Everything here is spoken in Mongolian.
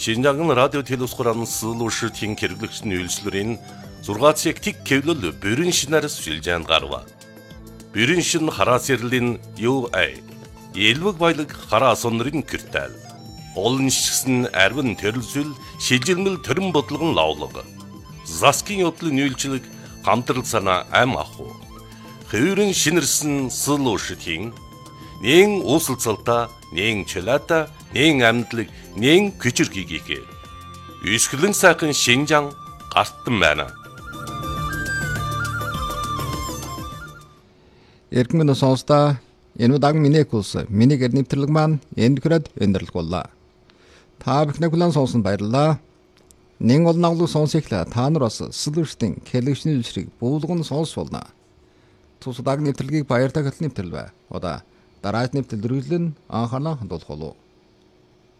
Шинжаан радио телевизээр суулуушийн хэрэглэгчний үйлчлэрийн 6 цаг тик кевлэл бүрэн шинээр сүлжээнд гарва. Бүрэн шин хараас ярлийн UA Элвэг баялаг хараа сонрын киртэл. Олон шигсэн арвин төрөлсөл шилжилмэл төрөн бодлогон лавлага. Заскин явдлын үйлчлэг хамтрал санаа ам аху. Хөвөрөн шинэрсэн суулуушийн нэн уусалцалта, нэн чөлөөта, нэн амьдлаг, нэн күчирхийгээ. Үсгэлэн сайхан Шинжаан гартан байна. Эргэн сонсдоо энэ удааг миний курс миний гэр нэвтрэлэг маань энд хүрээд өндөрлөх боллоо. Та бүхний хүлээн сонсон баярлалаа. Нэн ол наглуу сонсохлаа та нар бас сэлвэртийн хэлэгчний үйлчлэг буулган сонсволно. Тус удааг нэвтрэлгийг баяртай хөтлөн нэвтрэл бай. Одоо дараач нэвтрэл үргэлжлэн анхаарал хандуулах болов.